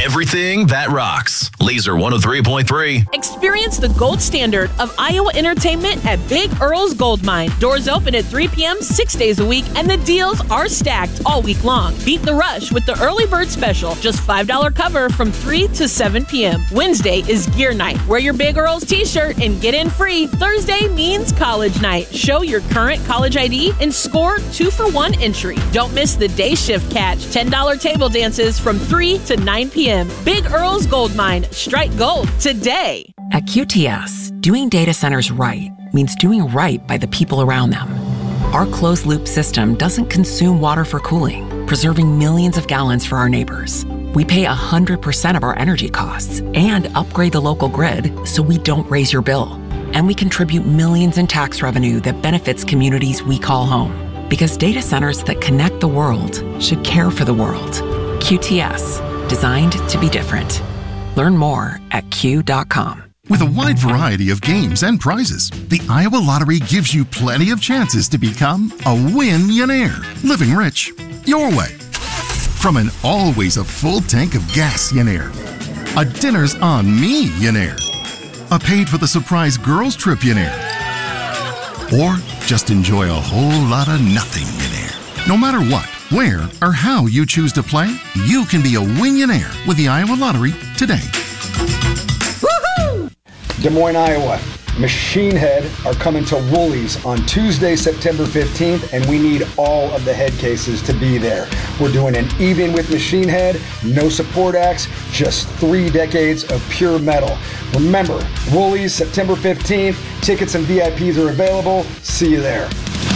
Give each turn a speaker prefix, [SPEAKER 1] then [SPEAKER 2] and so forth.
[SPEAKER 1] everything that rocks. Laser 103.3.
[SPEAKER 2] Experience the gold standard of Iowa entertainment at Big Earl's Gold Mine. Doors open at 3 p.m. 6 days a week, and the deals are stacked all week long. Beat the rush with the early bird special. Just $5 cover from 3 to 7 p.m. Wednesday is gear night. Wear your Big Earl's t-shirt and get in free. Thursday means college night. Show your current college ID and score 2-for-1 entry. Don't miss the day shift catch. $10 table dances from 3 to 9 p.m. Big Earl's Gold Mine. Strike gold today.
[SPEAKER 3] At QTS, doing data centers right means doing right by the people around them. Our closed-loop system doesn't consume water for cooling, preserving millions of gallons for our neighbors. We pay 100% of our energy costs and upgrade the local grid so we don't raise your bill. And we contribute millions in tax revenue that benefits communities we call home. Because data centers that connect the world should care for the world. QTS, designed to be different. Learn more at Q.com.
[SPEAKER 4] With a wide variety of games and prizes, the Iowa Lottery gives you plenty of chances to become a win-yonaire. Living rich, your way. From an always a full tank of gas-yonaire, a dinner's on me-yonaire, a paid-for-the-surprise girls' trip-yonaire, or just enjoy a whole lot of nothing-yonaire. No matter what, where, or how you choose to play, you can be a win-yonaire with the Iowa Lottery today.
[SPEAKER 5] Des Moines, Iowa. Machine Head are coming to Woolies on Tuesday, September 15th, and we need all of the head cases to be there. We're doing an evening with Machine Head, no support acts, just 3 decades of pure metal. Remember, Woolies, September 15th. Tickets and VIPs are available. See you there.